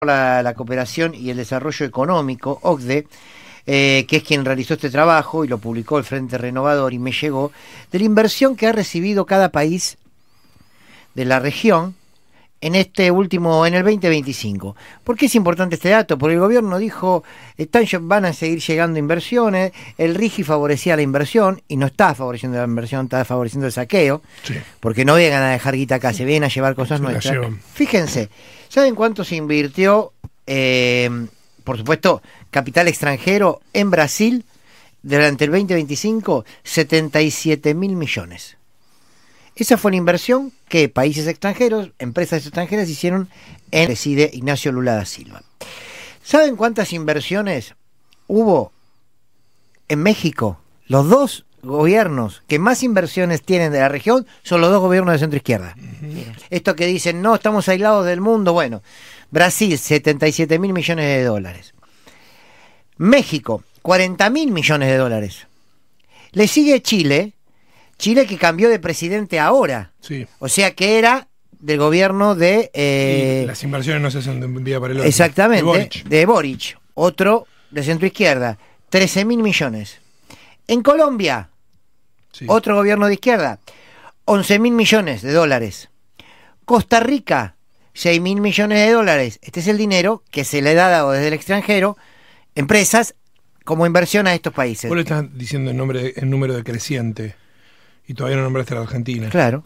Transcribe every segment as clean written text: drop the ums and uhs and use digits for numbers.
la Cooperación y el Desarrollo Económico, OCDE, que es quien realizó este trabajo y lo publicó el Frente Renovador, y me llegó de la inversión que ha recibido cada país de la región en el 2025. ¿Por qué es importante este dato? Porque el gobierno dijo, van a seguir llegando inversiones, el RIGI favorecía la inversión, y no está favoreciendo la inversión, está favoreciendo el saqueo, sí, porque no vengan a dejar guita acá, se vienen a llevar cosas nuestras. Fíjense, ¿saben cuánto se invirtió, por supuesto, capital extranjero en Brasil durante el 2025? 77.000 millones. Esa fue la inversión que países extranjeros, empresas extranjeras hicieron en preside Ignacio Lula da Silva. ¿Saben cuántas inversiones hubo en México? Los dos gobiernos que más inversiones tienen de la región son los dos gobiernos de centro izquierda. Esto que dicen, no, estamos aislados del mundo. Bueno, Brasil, 77.000 millones de dólares. México, 40.000 millones de dólares. Le sigue Chile que cambió de presidente ahora. Sí. O sea que era del gobierno de... las inversiones no se hacen de un día para el otro. Exactamente, de Boric. Otro de centro izquierda. 13.000 millones. En Colombia, sí, otro gobierno de izquierda. 11.000 millones de dólares. Costa Rica, 6.000 millones de dólares. Este es el dinero que se le ha dado desde el extranjero, empresas, como inversión a estos países. Vos le estás diciendo el número decreciente. Y todavía no nombraste a la Argentina. Claro,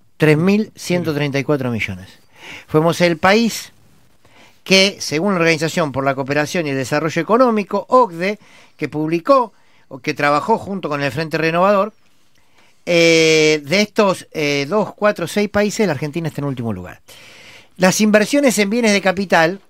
3.134 millones. Fuimos el país que, según la Organización por la Cooperación y el Desarrollo Económico, OCDE, que publicó o que trabajó junto con el Frente Renovador, de estos 2, 4, 6 países, la Argentina está en último lugar. Las inversiones en bienes de capital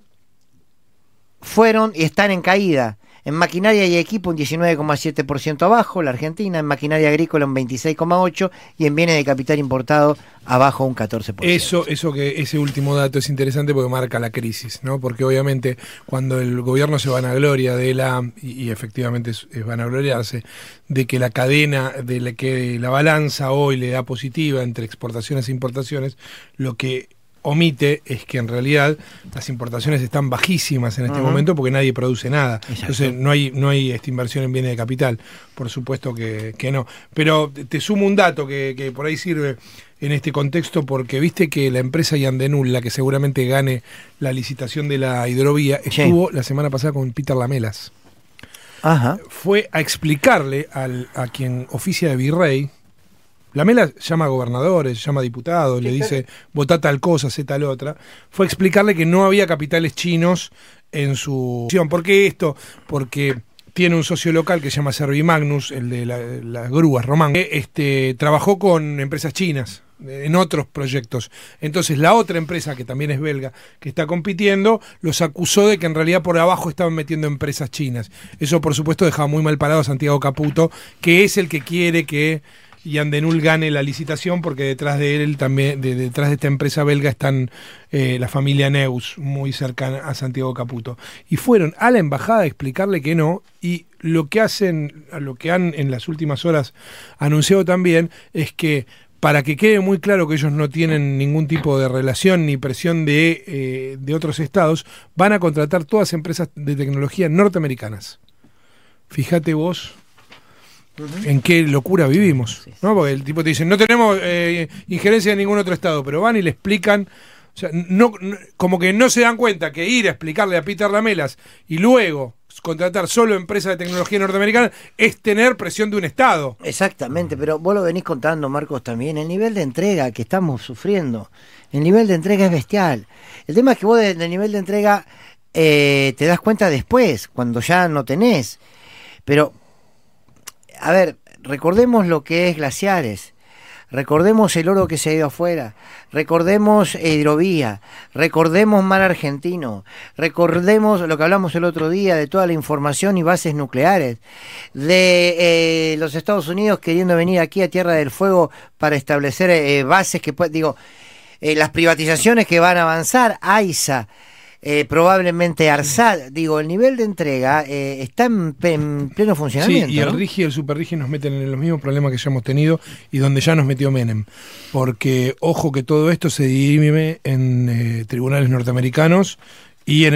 fueron y están en caída. En maquinaria y equipo un 19,7% abajo, la Argentina; en maquinaria agrícola un 26,8%, y en bienes de capital importado abajo un 14%. Ese último dato es interesante porque marca la crisis, ¿no? Porque obviamente cuando el gobierno se vanagloria y efectivamente es vanagloriarse, de que la cadena, que la balanza hoy le da positiva entre exportaciones e importaciones, lo que omite es que en realidad las importaciones están bajísimas en este momento porque nadie produce nada. Exacto. Entonces no hay esta inversión en bienes de capital, por supuesto que no. Pero te sumo un dato que por ahí sirve en este contexto, porque viste que la empresa Yandenul, la que seguramente gane la licitación de la hidrovía, estuvo la semana pasada con Peter Lamelas. Ajá. Fue a explicarle a quien oficia de virrey. Lamela llama a gobernadores, llama a diputados, le dice, votá tal cosa, sé tal otra. Fue a explicarle que no había capitales chinos en su... ¿Por qué esto? Porque tiene un socio local que se llama Servimagnus, el de las grúas, Román, que trabajó con empresas chinas en otros proyectos. Entonces la otra empresa, que también es belga, que está compitiendo, los acusó de que en realidad por abajo estaban metiendo empresas chinas. Eso, por supuesto, dejaba muy mal parado a Santiago Caputo, que es el que quiere que Yandenul gane la licitación, porque detrás de él también, detrás de esta empresa belga, están la familia Neus, muy cercana a Santiago Caputo. Y fueron a la embajada a explicarle que no, y lo que han en las últimas horas anunciado también es que, para que quede muy claro que ellos no tienen ningún tipo de relación ni presión de otros estados, van a contratar todas empresas de tecnología norteamericanas. Fíjate vos en qué locura vivimos, ¿no? Porque el tipo te dice, no tenemos injerencia de ningún otro estado, pero van y le explican, o sea, no, como que no se dan cuenta que ir a explicarle a Peter Lamelas y luego contratar solo empresas de tecnología norteamericana es tener presión de un estado. Exactamente, pero vos lo venís contando, Marcos, también, el nivel de entrega que estamos sufriendo, el nivel de entrega es bestial. El tema es que vos del nivel de entrega te das cuenta después, cuando ya no tenés, pero... A ver, recordemos lo que es glaciares, recordemos el oro que se ha ido afuera, recordemos hidrovía, recordemos mar argentino, recordemos lo que hablamos el otro día de toda la información y bases nucleares, de los Estados Unidos queriendo venir aquí a Tierra del Fuego para establecer bases que, las privatizaciones que van a avanzar, AISA, probablemente ARSAT, el nivel de entrega está en pleno funcionamiento. Sí, y el RIGI y el Super RIGI nos meten en los mismos problemas que ya hemos tenido y donde ya nos metió Menem, porque ojo que todo esto se dirime en tribunales norteamericanos y en